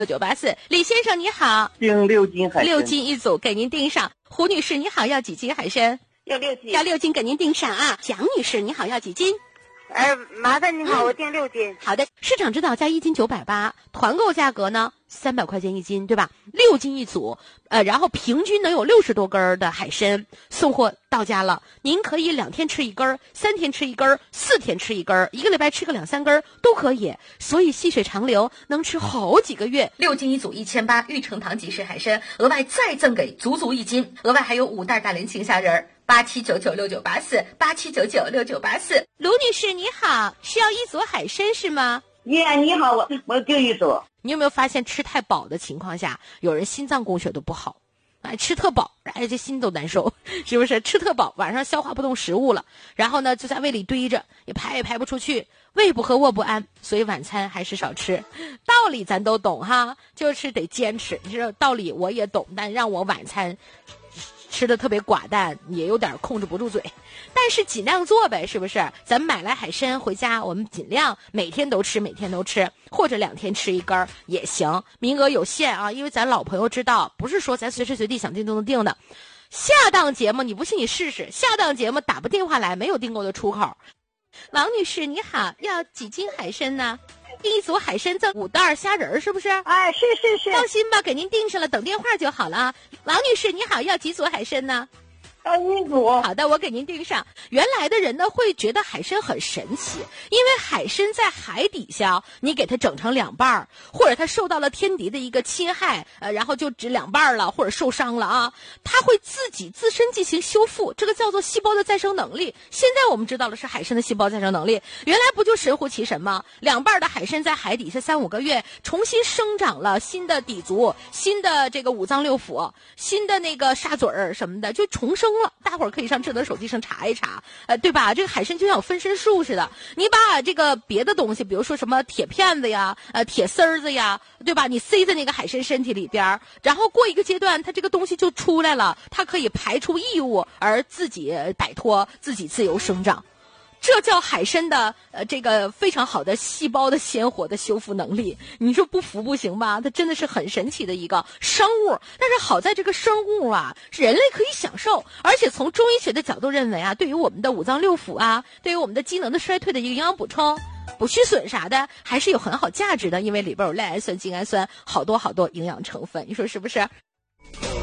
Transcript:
6984。李先生你好， 订6斤海参， 6斤一组给您订上。胡女士你好，要几斤海参？ 要6斤， 要6斤给您订上啊。蒋女士你好，要几斤？ 麻烦您好，我订6斤。 好的，市场指导价1斤980，团购价格呢300块钱一斤，对吧？6斤一组，然后平均能有60多根的海参送货到家了。您可以2天吃1根，3天吃1根，4天吃1根，1个礼拜吃个2、3根都可以。所以细水长流，能吃好几个月。6斤一组1800，玉成堂即食海参，额外再赠给足1斤，额外还有5袋大连青虾仁。87996984，87996984。卢女士你好，需要1组海参是吗？ 你好，我订1组。 你有没有发现吃太饱的情况下，有人心脏供血都不好，吃特饱，这心都难受，是不是？吃特饱，晚上消化不动食物了，然后呢就在胃里堆着，也排不出去，胃不和卧不安，所以晚餐还是少吃。道理咱都懂哈，就是得坚持。你知道道理我也懂，但让我晚餐吃的特别寡淡，也有点控制不住嘴，但是尽量做呗，是不是？咱买来海参回家，我们尽量每天都吃，或者2天吃1根也行，名额有限啊，因为咱老朋友知道，不是说咱随时随地想订都能订的。下档节目你不信你试试，下档节目打不电话来，没有订购的出口。王女士你好，要几斤海参呢？订1组海参赠5袋虾仁，是不是？ 是。 放心吧，给您订上了，等电话就好了啊。王女士你好，要几组海参呢？ 要1组。 好的，我给您订上。原来的人呢会觉得海参很神奇，因为海参在海底下，你给它整成2半，或者它受到了天敌的一个侵害，然后就只2半了，或者受伤了啊，它会自身进行修复，这个叫做细胞的再生能力。现在我们知道了是海参的细胞再生能力，原来不就神乎其神吗？2半的海参在海底下3、5个月，重新生长了新的底足，新的这个五脏六腑，新的那个沙嘴儿什么的，就重生了。大伙儿可以上智能手机上查一查，对吧？这个海参就像有分身术似的，你把这个别的东西，比如说什么铁片子呀、铁丝儿子呀，对吧？你塞在那个海参身体里边，然后过一个阶段，它这个东西就出来了，它可以排出异物，而自己摆脱，自己自由生长。这叫海参的这个非常好的细胞的鲜活的修复能力，你说不服不行吧？它真的是很神奇的一个生物，但是好在这个生物啊，人类可以享受，而且从中医学的角度认为啊，对于我们的五脏六腑啊，对于我们的机能的衰退的一个营养补充、补虚损啥的，还是有很好价值的，因为里边有赖氨酸、精氨酸，好多营养成分，你说是不是？